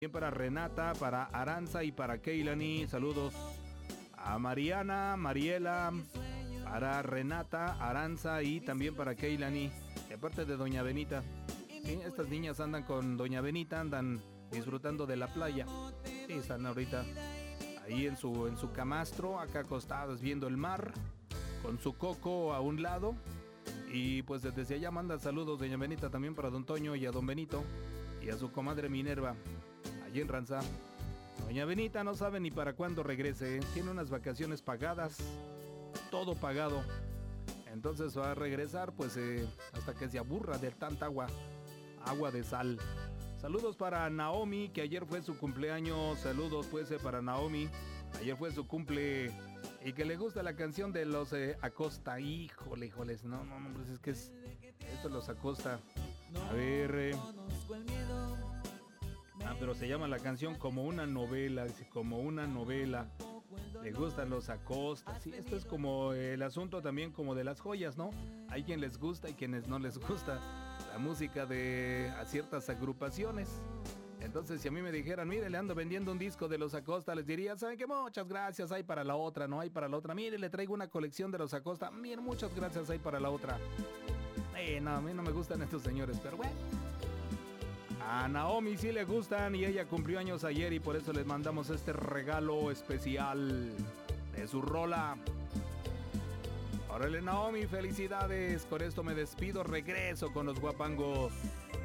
Bien para Renata, para Aranza y para Keilani. Saludos a Mariana, Mariela, para Renata, Aranza y también para Keilani. De parte de Doña Benita. Sí, estas niñas andan con Doña Benita, andan disfrutando de la playa. Sí, están ahorita ahí en su camastro, acá acostadas viendo el mar, con su coco a un lado. Y pues desde allá manda saludos Doña Benita también para Don Toño y a Don Benito y a su comadre Minerva, allí en Ranzá. Doña Benita no sabe ni para cuándo regrese, tiene unas vacaciones pagadas, todo pagado. Entonces va a regresar pues hasta que se aburra de tanta agua de sal. Saludos para Naomi, que ayer fue su cumpleaños. Saludos pues para Naomi, ayer fue su cumple. Y que le gusta la canción de los Acosta. Híjoles, no, pues es que esto los Acosta. A ver, pero se llama la canción Como una novela, dice, como una novela. Le gustan los Acosta. Sí, esto es como el asunto también como de las joyas, ¿no? Hay quien les gusta y quienes no les gusta la música de a ciertas agrupaciones. Entonces, si a mí me dijeran, mire, le ando vendiendo un disco de los Acosta, les diría, ¿saben qué? Muchas gracias, hay para la otra, no hay para la otra. Mire, le traigo una colección de los Acosta, mire, muchas gracias, hay para la otra. No, a mí no me gustan estos señores, pero bueno. A Naomi sí le gustan y ella cumplió años ayer y por eso les mandamos este regalo especial de su rola. Órale, Naomi, felicidades. Con esto me despido, regreso con los guapangos.